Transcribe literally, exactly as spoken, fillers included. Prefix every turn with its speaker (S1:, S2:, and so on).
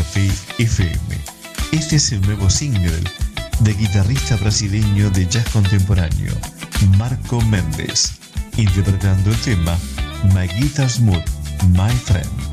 S1: Fe F M. Este es el nuevo single del guitarrista brasileño de jazz contemporáneo, Marco Mendes, interpretando el tema My Guitar's Mood, My Friend.